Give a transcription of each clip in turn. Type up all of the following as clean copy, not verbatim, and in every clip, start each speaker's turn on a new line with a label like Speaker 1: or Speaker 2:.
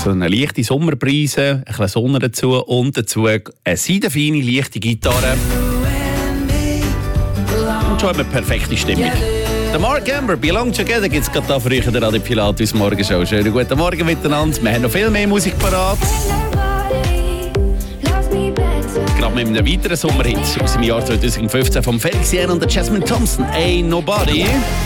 Speaker 1: So eine leichte Sommerbrise, ein bisschen Sonne dazu und dazu eine seidenfeine, leichte Gitarre. Und schon haben wir eine perfekte Stimmung. Der Mark Amber, Belong Together, gibt es gerade da für euch in der Radio Pilatus Morgenshow. Schönen guten Morgen miteinander. Wir haben noch viel mehr Musik parat. Gerade mit einem weiteren Sommerhit aus dem Jahr 2015 von Felix Jähn und Jasmine Thompson, Ain't Nobody.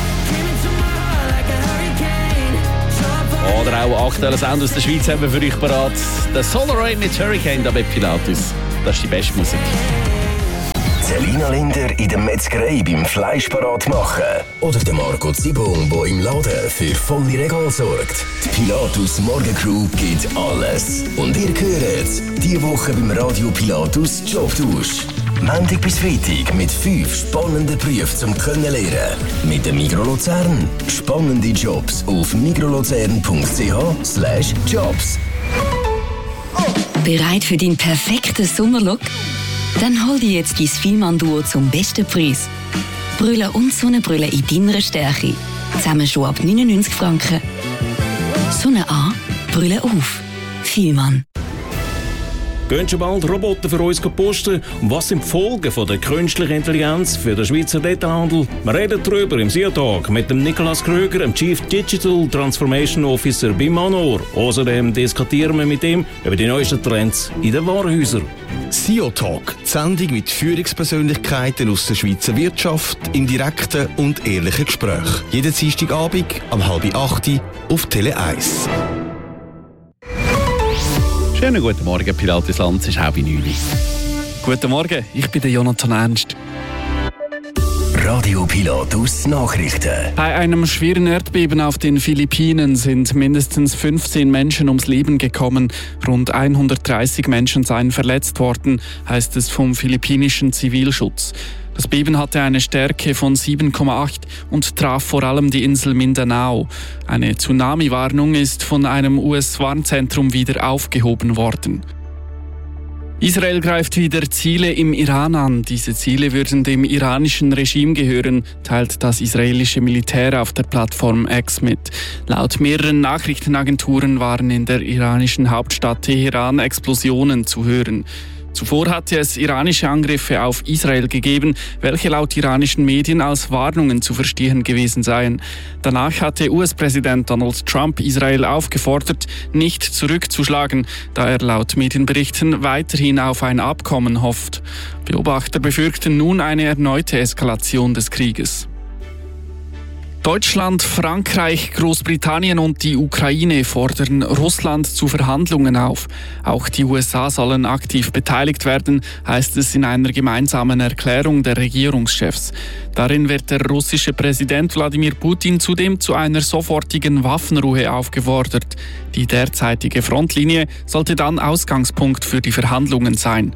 Speaker 1: Oder auch aktuelle Sound aus der Schweiz haben wir für euch parat. Der Solar Rain mit Hurricane da bei Pilatus. Das ist die beste Musik.
Speaker 2: Selina Linder in der Metzgerei beim Fleisch parat machen. Oder der Marco Zibung, der im Laden für volle Regal sorgt. Die Pilatus Morgencrew gibt alles. Und ihr hört diese Woche beim Radio Pilatus Jobtausch. Montag bis Freitag mit 5 spannenden Berufen zum Kennenlernen. Mit dem Migros Luzern. Spannende Jobs auf migroluzern.ch/jobs.
Speaker 3: Bereit für deinen perfekten Sommerlook? Dann hol dir jetzt dein Vielmann-Duo zum besten Preis. Brille und Sonnenbrille in deiner Stärke. Zusammen schon ab 99 Franken. Sonne an, Brille auf. Vielmann.
Speaker 4: Gehen schon bald Roboter für uns posten? Und was sind die Folgen von der künstlichen Intelligenz für den Schweizer Detailhandel? Wir reden darüber im SIA-Talk mit dem Nikolaus Kröger, dem Chief Digital Transformation Officer bei Manor. Außerdem diskutieren wir mit ihm über die neuesten Trends in den Warenhäusern.
Speaker 5: SIA-Talk, die Sendung mit Führungspersönlichkeiten aus der Schweizer Wirtschaft in direkten und ehrlichen Gesprächen. Jeden Dienstagabend um 7:30 auf Tele 1.
Speaker 1: Schönen guten Morgen, Pilatusland, es ist 8:09.
Speaker 6: Guten Morgen, ich bin der Jonathan Ernst.
Speaker 2: Radio Pilatus Nachrichten.
Speaker 6: Bei einem schweren Erdbeben auf den Philippinen sind mindestens 15 Menschen ums Leben gekommen. Rund 130 Menschen seien verletzt worden, heißt es vom philippinischen Zivilschutz. Das Beben hatte eine Stärke von 7,8 und traf vor allem die Insel Mindanao. Eine Tsunami-Warnung ist von einem US-Warnzentrum wieder aufgehoben worden. Israel greift wieder Ziele im Iran an. Diese Ziele würden dem iranischen Regime gehören, teilt das israelische Militär auf der Plattform X mit. Laut mehreren Nachrichtenagenturen waren in der iranischen Hauptstadt Teheran Explosionen zu hören. Zuvor hatte es iranische Angriffe auf Israel gegeben, welche laut iranischen Medien als Warnungen zu verstehen gewesen seien. Danach hatte US-Präsident Donald Trump Israel aufgefordert, nicht zurückzuschlagen, da er laut Medienberichten weiterhin auf ein Abkommen hofft. Beobachter befürchten nun eine erneute Eskalation des Krieges. Deutschland, Frankreich, Großbritannien und die Ukraine fordern Russland zu Verhandlungen auf. Auch die USA sollen aktiv beteiligt werden, heißt es in einer gemeinsamen Erklärung der Regierungschefs. Darin wird der russische Präsident Wladimir Putin zudem zu einer sofortigen Waffenruhe aufgefordert. Die derzeitige Frontlinie sollte dann Ausgangspunkt für die Verhandlungen sein.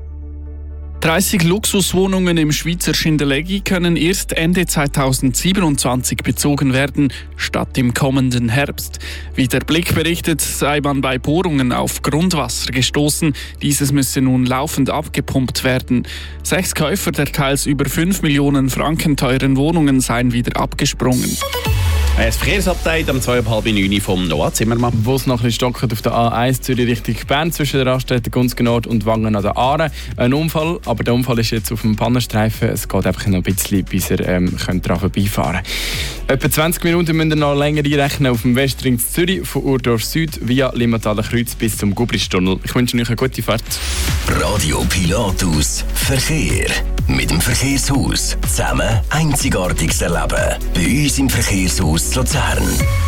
Speaker 6: 30 Luxuswohnungen im Schweizer Schindellegi können erst Ende 2027 bezogen werden, statt im kommenden Herbst. Wie der Blick berichtet, sei man bei Bohrungen auf Grundwasser gestoßen. Dieses müsse nun laufend abgepumpt werden. 6 Käufer der teils über 5 Millionen Franken teuren Wohnungen seien wieder abgesprungen.
Speaker 1: Das Verkehrsupdate am 8:30 vom Noah Zimmermann.
Speaker 7: Wo es noch ein bisschen stockert auf der A1 Zürich Richtung Bern zwischen der Raststätte Gunzgen-Nord und Wangen an der Aare. Ein Unfall, aber der Unfall ist jetzt auf dem Pannenstreifen. Es geht einfach noch ein bisschen, bis ihr daran vorbeifahren könnt. Etwa 20 Minuten müsst ihr noch länger einrechnen auf dem Westring Zürich von Urdorf Süd via Limmathaler Kreuz bis zum Gubristunnel. Ich wünsche euch eine gute Fahrt.
Speaker 2: Radio Pilatus Verkehr. Mit dem Verkehrshaus. Zusammen Einzigartiges erleben. Bei uns im Verkehrshaus Luzern.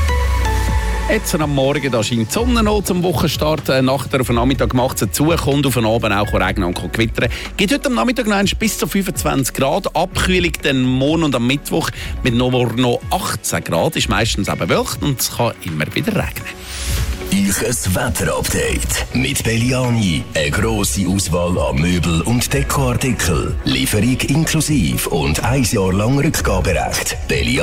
Speaker 1: Jetzt am Morgen da scheint die Sonne noch zum Wochenstart. Nachher auf den Nachmittag macht es zu, kommt auf den Abend auch regnen und gewittern. Geht heute am Nachmittag noch bis zu 25 Grad. Abkühlung dann morgen und am Mittwoch mit noch 18 Grad. Ist meistens eben bewölkt und es kann immer wieder regnen.
Speaker 2: Euch ein Wetterupdate mit Belliani. Eine grosse Auswahl an Möbel- und Dekoartikeln. Lieferung inklusive und 1 Jahr lang Rückgaberecht. Belliani.